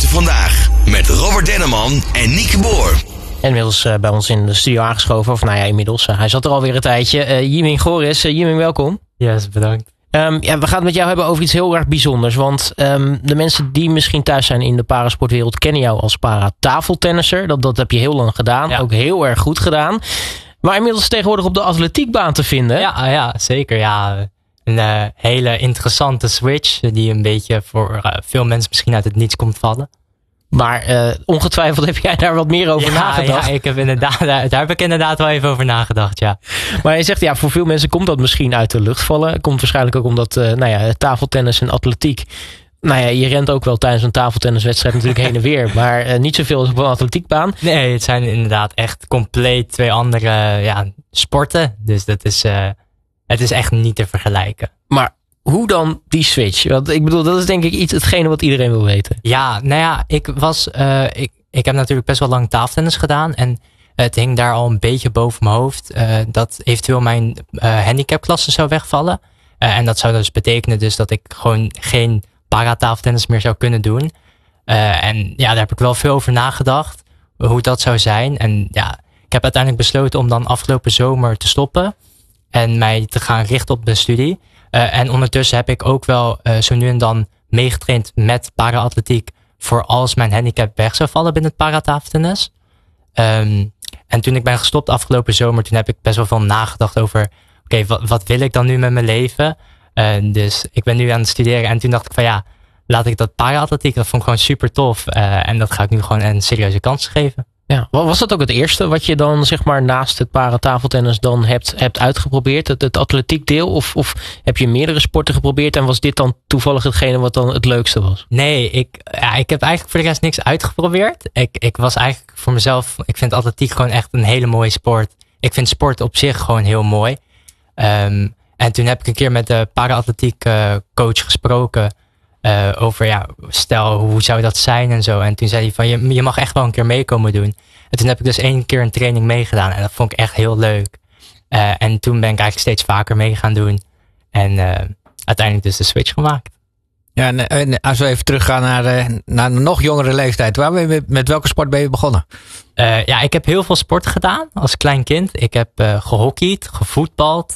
Buiten Vandaag met Robert Denneman en Nieke Boer. En inmiddels bij ons in de studio aangeschoven. Of nou ja, inmiddels. Hij zat er alweer een tijdje. Jiming Goris. Jiming, welkom. Yes, bedankt. We gaan het met jou hebben over iets heel erg bijzonders. Want de mensen die misschien thuis zijn in de parasportwereld kennen jou als para-tafeltennisser. Dat heb je heel lang gedaan. Ja. Ook heel erg goed gedaan. Maar inmiddels tegenwoordig op de atletiekbaan te vinden. Ja, zeker. Ja. Een hele interessante switch. Die een beetje voor veel mensen misschien uit het niets komt vallen. Maar ongetwijfeld heb jij daar wat meer over nagedacht. Ja, daar heb ik inderdaad wel even over nagedacht, ja. Maar je zegt, voor veel mensen komt dat misschien uit de lucht vallen. Komt waarschijnlijk ook omdat tafeltennis en atletiek. Je rent ook wel tijdens een tafeltenniswedstrijd natuurlijk heen en weer. Maar niet zoveel als op een atletiekbaan. Nee, het zijn inderdaad echt compleet twee andere sporten. Dus het is echt niet te vergelijken. Maar hoe dan die switch? Want ik bedoel, dat is denk ik hetgene wat iedereen wil weten. Ja, ik heb natuurlijk best wel lang tafeltennis gedaan. En het hing daar al een beetje boven mijn hoofd. Dat eventueel mijn handicapklasse zou wegvallen. En dat zou dus betekenen dus dat ik gewoon geen paratafeltennis meer zou kunnen doen. En daar heb ik wel veel over nagedacht. Hoe dat zou zijn. En ik heb uiteindelijk besloten om dan afgelopen zomer te stoppen. En mij te gaan richten op mijn studie. En ondertussen heb ik ook wel zo nu en dan meegetraind met para-atletiek. Voor als mijn handicap weg zou vallen binnen het paratafeltennis. En toen ik ben gestopt afgelopen zomer. Toen heb ik best wel veel nagedacht over. Oké, wat wil ik dan nu met mijn leven? Dus ik ben nu aan het studeren. En toen dacht ik van laat ik dat para-atletiek. Dat vond ik gewoon super tof. En dat ga ik nu gewoon een serieuze kans geven. Ja, was dat ook het eerste wat je dan zeg maar naast het paratafeltennis dan hebt uitgeprobeerd? Het atletiekdeel? Of heb je meerdere sporten geprobeerd en was dit dan toevallig hetgene wat dan het leukste was? Nee, ik heb eigenlijk voor de rest niks uitgeprobeerd. Ik was eigenlijk voor mezelf, ik vind atletiek gewoon echt een hele mooie sport. Ik vind sport op zich gewoon heel mooi. En toen heb ik een keer met de para-atletiek coach gesproken. Over stel hoe zou dat zijn en zo. En toen zei hij van je mag echt wel een keer meekomen doen. En toen heb ik dus 1 keer een training meegedaan. En dat vond ik echt heel leuk. En toen ben ik eigenlijk steeds vaker mee gaan doen. En uiteindelijk dus de switch gemaakt. Ja, en als we even teruggaan naar een nog jongere leeftijd. Met welke sport ben je begonnen? Ik heb heel veel sport gedaan als klein kind. Ik heb gehockeyd, gevoetbald.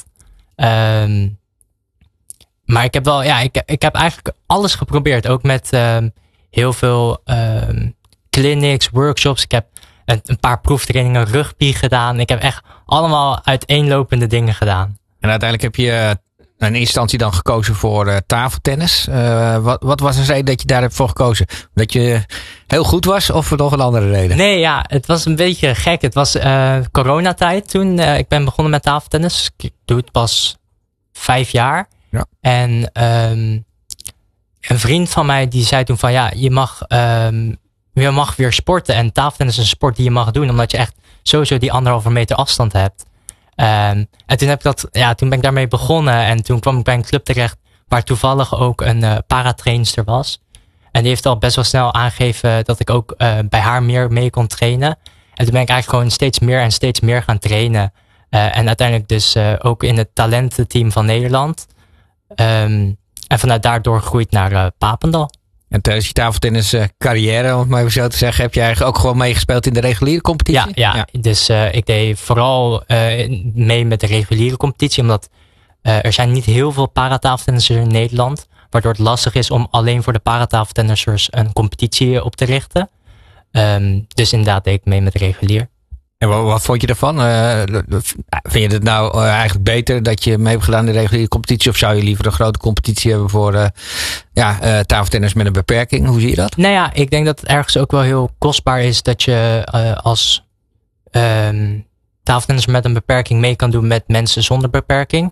Maar ik heb wel, ik heb eigenlijk alles geprobeerd. Ook met heel veel clinics, workshops. Ik heb een paar proeftrainingen rugby gedaan. Ik heb echt allemaal uiteenlopende dingen gedaan. En uiteindelijk heb je in eerste instantie dan gekozen voor tafeltennis. Wat was de reden dat je daar hebt voor gekozen? Dat je heel goed was of voor nog een andere reden? Nee, het was een beetje gek. Het was coronatijd toen. Ik ben begonnen met tafeltennis. Ik doe het pas 5 jaar. Ja. En een vriend van mij die zei toen van je mag weer sporten. En tafeltennis is een sport die je mag doen. Omdat je echt sowieso die 1,5 meter afstand hebt. En toen toen ben ik daarmee begonnen. En toen kwam ik bij een club terecht waar toevallig ook een paratrainster was. En die heeft al best wel snel aangegeven dat ik ook bij haar meer mee kon trainen. En toen ben ik eigenlijk gewoon steeds meer gaan trainen. En uiteindelijk dus ook in het talententeam van Nederland. En vanuit daardoor gegroeid naar Papendal. En tijdens je tafeltennis carrière, om het maar even zo te zeggen, heb je eigenlijk ook gewoon meegespeeld in de reguliere competitie? Ja. Dus ik deed vooral mee met de reguliere competitie, omdat er zijn niet heel veel paratafeltennissers in Nederland, waardoor het lastig is om alleen voor de paratafeltennissers een competitie op te richten. Dus inderdaad deed ik mee met regulier. En wat vond je ervan? Vind je het nou eigenlijk beter dat je mee hebt gedaan in de reguliere competitie? Of zou je liever een grote competitie hebben voor tafeltennis met een beperking? Hoe zie je dat? Ik denk dat het ergens ook wel heel kostbaar is dat je als tafeltennis met een beperking mee kan doen met mensen zonder beperking.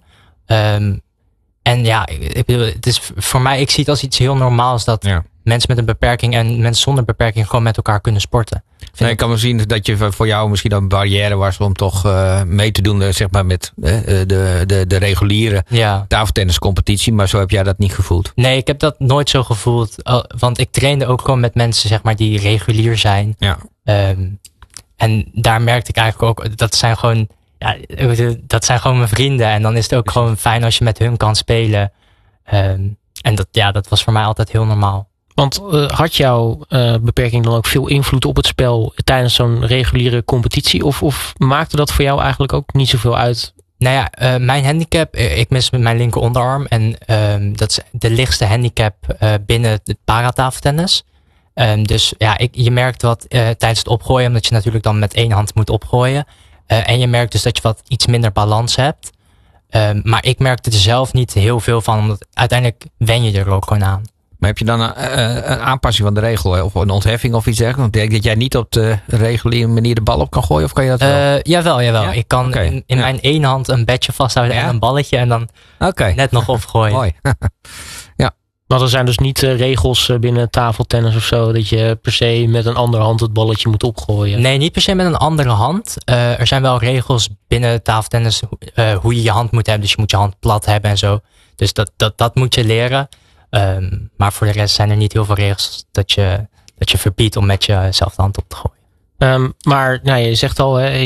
Het is voor mij, ik zie het als iets heel normaals dat mensen met een beperking en mensen zonder beperking gewoon met elkaar kunnen sporten. Ik kan wel zien dat je voor jou misschien een barrière was om toch mee te doen zeg maar met de reguliere tafeltenniscompetitie. Maar zo heb jij dat niet gevoeld? Nee, ik heb dat nooit zo gevoeld. Want ik trainde ook gewoon met mensen zeg maar die regulier zijn. Ja. En daar merkte ik eigenlijk ook, dat zijn gewoon mijn vrienden. En dan is het ook gewoon fijn als je met hun kan spelen. En dat was voor mij altijd heel normaal. Want had jouw beperking dan ook veel invloed op het spel tijdens zo'n reguliere competitie? Of maakte dat voor jou eigenlijk ook niet zoveel uit? Nou ja, mijn handicap, ik mis met mijn linker onderarm. En dat is de lichtste handicap binnen het paratafeltennis. Dus ja, je merkt wat tijdens het opgooien, omdat je natuurlijk dan met 1 hand moet opgooien. En je merkt dus dat je wat iets minder balans hebt. Maar ik merkte er zelf niet heel veel van, omdat uiteindelijk wen je er ook gewoon aan. Maar heb je dan een aanpassing van de regel of een ontheffing of iets dergelijks? Want denk dat jij niet op de reguliere manier de bal op kan gooien, of kan je dat wel? Jawel. Ja? Ik kan in mijn 1 hand een bedje vasthouden en een balletje en dan net nog opgooien. Mooi. Want er zijn dus niet regels binnen tafeltennis of zo, dat je per se met een andere hand het balletje moet opgooien? Nee, niet per se met een andere hand. Er zijn wel regels binnen tafeltennis hoe je je hand moet hebben. Dus je moet je hand plat hebben en zo. Dus dat moet je leren. Maar voor de rest zijn er niet heel veel regels dat je verbiedt om met jezelf de hand op te gooien. Maar nou, je zegt al, hè,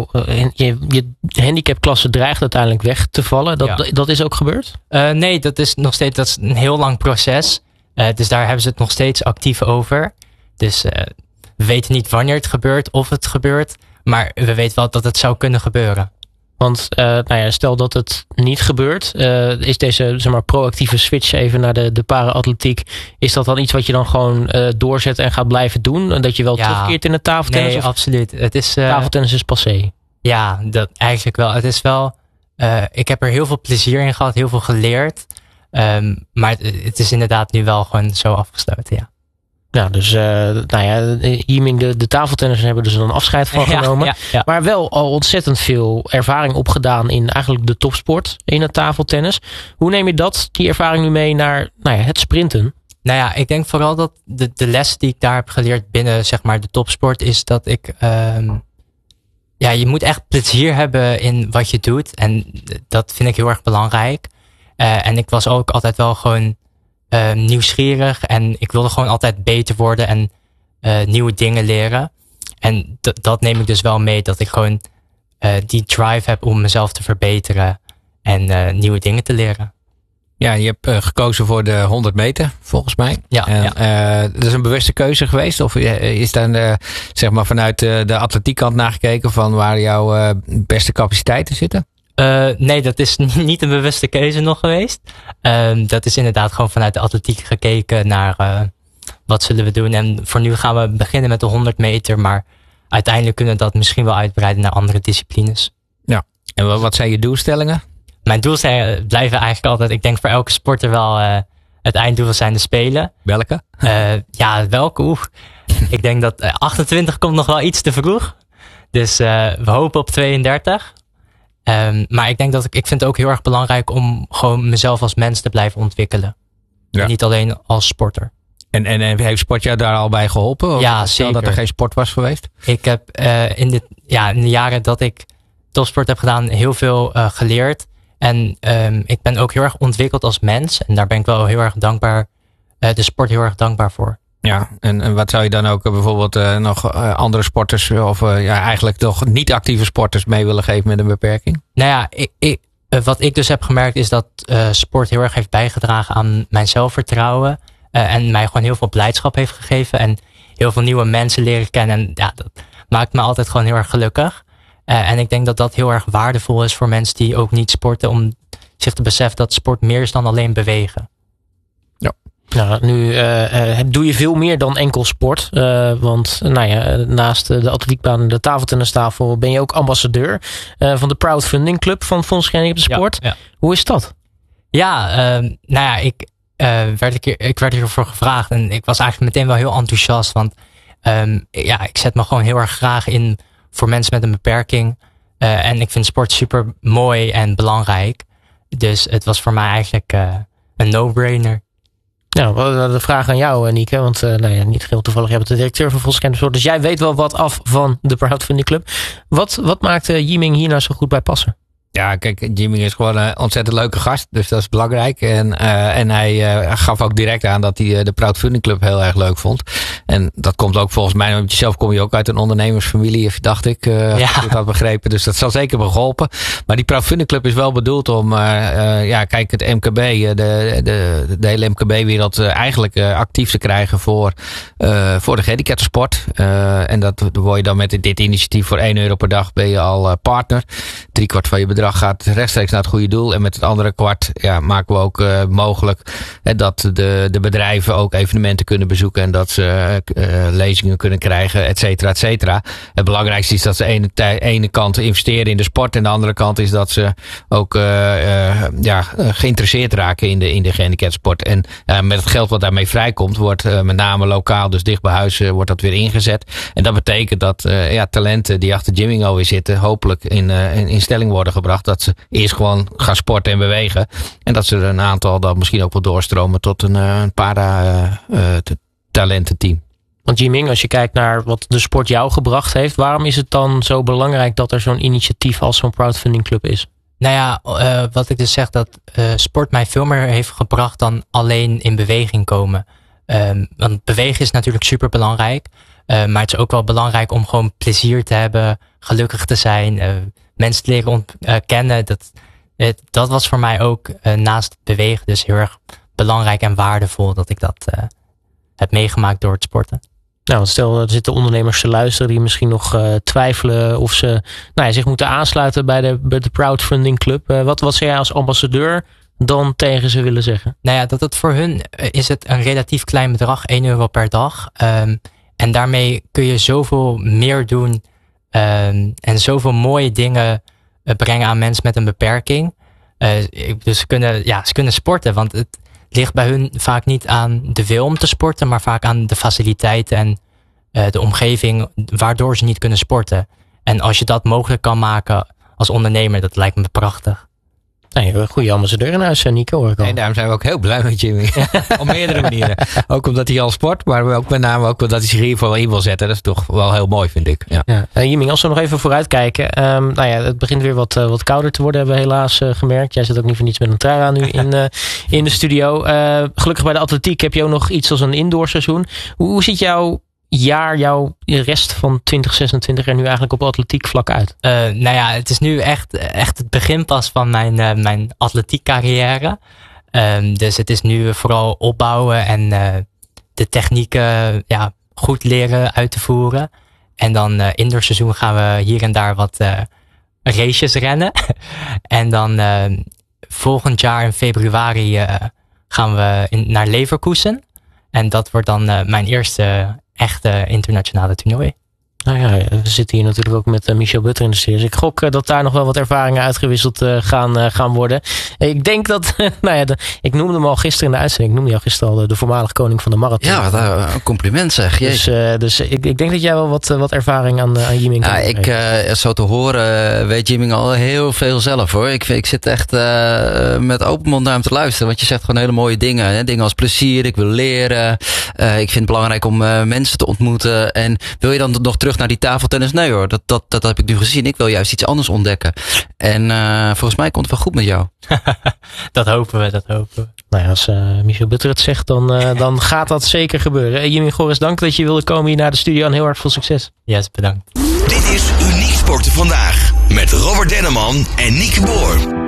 je handicapklasse dreigt uiteindelijk weg te vallen. Dat is ook gebeurd? Nee, dat is nog steeds een heel lang proces. Dus daar hebben ze het nog steeds actief over. Dus we weten niet wanneer het gebeurt of het gebeurt. Maar we weten wel dat het zou kunnen gebeuren. Want stel dat het niet gebeurt, is deze proactieve switch even naar de para-atletiek, is dat dan iets wat je dan gewoon doorzet en gaat blijven doen? En dat je wel terugkeert in het tafeltennis? Nee, absoluut. Het is, tafeltennis is passé. Ja, dat eigenlijk wel. Het is wel, ik heb er heel veel plezier in gehad, heel veel geleerd. Maar het is inderdaad nu wel gewoon zo afgesloten, ja. Ja, dus Yiming, de tafeltennissers hebben dus een afscheid van genomen. Ja. Maar wel al ontzettend veel ervaring opgedaan in eigenlijk de topsport in het tafeltennis. Hoe neem je die ervaring nu mee naar het sprinten? Nou ja, ik denk vooral dat de les die ik daar heb geleerd binnen zeg maar de topsport is dat ik... je moet echt plezier hebben in wat je doet. En dat vind ik heel erg belangrijk. En ik was ook altijd wel gewoon... nieuwsgierig en ik wilde gewoon altijd beter worden en nieuwe dingen leren. En dat neem ik dus wel mee, dat ik gewoon die drive heb om mezelf te verbeteren en nieuwe dingen te leren. Ja, je hebt gekozen voor de 100 meter, volgens mij. Dat is een bewuste keuze geweest? Of is daar zeg maar vanuit de atletiekkant nagekeken van waar jouw beste capaciteiten zitten? Nee, dat is niet een bewuste keuze nog geweest. Dat is inderdaad gewoon vanuit de atletiek gekeken naar wat zullen we doen. En voor nu gaan we beginnen met de 100 meter. Maar uiteindelijk kunnen we dat misschien wel uitbreiden naar andere disciplines. Ja. En wat zijn je doelstellingen? Mijn doelstellingen blijven eigenlijk altijd, ik denk voor elke sporter wel het einddoel zijn de Spelen. Welke? Welke? Ik denk dat 28 komt nog wel iets te vroeg. Dus we hopen op 32. Maar ik denk dat ik vind het ook heel erg belangrijk om gewoon mezelf als mens te blijven ontwikkelen. Ja. Niet alleen als sporter. En heeft sport jou daar al bij geholpen? Ja, zeker. Dat er geen sport was geweest? Ik heb in de jaren dat ik topsport heb gedaan heel veel geleerd. En ik ben ook heel erg ontwikkeld als mens. En daar ben ik wel heel erg dankbaar, de sport heel erg dankbaar voor. Ja, en wat zou je dan ook bijvoorbeeld nog andere sporters of eigenlijk toch niet actieve sporters mee willen geven met een beperking? Nou ja, wat ik dus heb gemerkt is dat sport heel erg heeft bijgedragen aan mijn zelfvertrouwen. En mij gewoon heel veel blijdschap heeft gegeven. En heel veel nieuwe mensen leren kennen. En ja, dat maakt me altijd gewoon heel erg gelukkig. En ik denk dat dat heel erg waardevol is voor mensen die ook niet sporten. Om zich te beseffen dat sport meer is dan alleen bewegen. Ja. Nou, nu doe je veel meer dan enkel sport. Want naast de atletiekbaan en de tafeltennistafel ben je ook ambassadeur van de Crowdfunding Club van Fonds Gehandicaptensport. Ja. Hoe is dat? Ik werd hiervoor gevraagd en ik was eigenlijk meteen wel heel enthousiast. Want ik zet me gewoon heel erg graag in voor mensen met een beperking. En ik vind sport super mooi en belangrijk. Dus het was voor mij eigenlijk een no-brainer. Nou, de vraag aan jou, Nieke. Want niet heel toevallig, jij bent de directeur van Fonds Gehandicaptensport. Dus jij weet wel wat af van de Crowdfunding Club. Wat maakt Yiming hier nou zo goed bij passen? Ja, kijk, Jimmy is gewoon een ontzettend leuke gast. Dus dat is belangrijk. En hij gaf ook direct aan dat hij de Proud Funding Club heel erg leuk vond. En dat komt ook volgens mij, want zelf kom je ook uit een ondernemersfamilie, dacht ik. Als ik het had begrepen. Dus dat zal zeker wel geholpen. Maar die Proud Funding Club is wel bedoeld om, kijk, het MKB, de hele MKB-wereld eigenlijk actief te krijgen voor de gehandicaptensport. En dat word je dan met dit initiatief voor €1 per dag ben je al partner. 3/4 van je bedrag gaat rechtstreeks naar het goede doel. En met het andere kwart maken we ook mogelijk dat de bedrijven ook evenementen kunnen bezoeken. En dat ze lezingen kunnen krijgen, et cetera, et cetera. Het belangrijkste is dat ze aan de ene kant investeren in de sport. En de andere kant is dat ze ook geïnteresseerd raken in de gehandicaptensport. En met het geld wat daarmee vrijkomt, wordt met name lokaal, dus dicht bij huis, wordt dat weer ingezet. En dat betekent dat talenten die achter Jimmingo weer zitten, hopelijk in stelling worden gebracht. Dat ze eerst gewoon gaan sporten en bewegen. En dat ze er een aantal dan misschien ook wel doorstromen tot een para-talententeam. Want Jiming, als je kijkt naar wat de sport jou gebracht heeft, waarom is het dan zo belangrijk dat er zo'n initiatief als zo'n Proud Funding Club is? Nou ja, wat ik dus zeg, dat sport mij veel meer heeft gebracht dan alleen in beweging komen. Want bewegen is natuurlijk super belangrijk. Maar het is ook wel belangrijk om gewoon plezier te hebben, gelukkig te zijn, mensen te leren kennen. Dat was voor mij ook naast bewegen dus heel erg belangrijk en waardevol dat ik dat heb meegemaakt door het sporten. Nou, stel er zitten ondernemers te luisteren die misschien nog twijfelen of ze zich moeten aansluiten bij de Proud Funding Club. Wat zou jij als ambassadeur dan tegen ze willen zeggen? Nou ja, dat het voor hun is het een relatief klein bedrag, €1 per dag. En daarmee kun je zoveel meer doen en zoveel mooie dingen brengen aan mensen met een beperking. Dus ze kunnen sporten, want het ligt bij hun vaak niet aan de wil om te sporten, maar vaak aan de faciliteiten en de omgeving waardoor ze niet kunnen sporten. En als je dat mogelijk kan maken als ondernemer, dat lijkt me prachtig. Nee, een goede ambassadeur in huis, Nico, hoor ik al. En daarom zijn we ook heel blij met Jimmy. Op meerdere manieren. Ook omdat hij al sport, maar ook met name ook omdat hij zich hiervoor in wil zetten. Dat is toch wel heel mooi, vind ik. Ja. Jimmy, als we nog even vooruit kijken. Het begint weer wat kouder te worden, hebben we helaas gemerkt. Jij zit ook niet voor niets met een trui aan nu in de studio. Gelukkig bij de atletiek heb je ook nog iets als een indoorseizoen. Hoe ziet jouw rest van 2026 er nu eigenlijk op atletiek vlak uit? Het is nu echt het begin pas van mijn atletiek carrière. Dus het is nu vooral opbouwen en de technieken goed leren uit te voeren. En dan indoorseizoen gaan we hier en daar wat races rennen. En dan volgend jaar in februari gaan we naar Leverkusen. En dat wordt dan mijn eerste echte internationale toernooi. Nou ja, we zitten hier natuurlijk ook met Michel Butter in de serie. Dus ik gok dat daar nog wel wat ervaringen uitgewisseld gaan worden. Ik denk dat, ik noemde hem al gisteren in de uitzending. Ik noemde jou gisteren al de voormalig koning van de marathon. Ja, een compliment zeg. Dus ik denk dat jij wel wat ervaring aan Jiming kan krijgen. Zo te horen weet Jiming al heel veel zelf hoor. Ik zit echt met open mond naar hem te luisteren. Want je zegt gewoon hele mooie dingen. Hè? Dingen als plezier, ik wil leren. Ik vind het belangrijk om mensen te ontmoeten. En wil je dan nog terug naar die tafeltennis? Nee hoor, dat heb ik nu gezien. Ik wil juist iets anders ontdekken. En volgens mij komt het wel goed met jou. Dat hopen we. Nou ja, als Michel Butter het zegt, dan gaat dat zeker gebeuren. Jimmy Goris, dank dat je wilde komen hier naar de studio en heel erg veel succes. Yes, bedankt. Dit is Uniek Sporten Vandaag met Robert Denneman en Nieke Boer.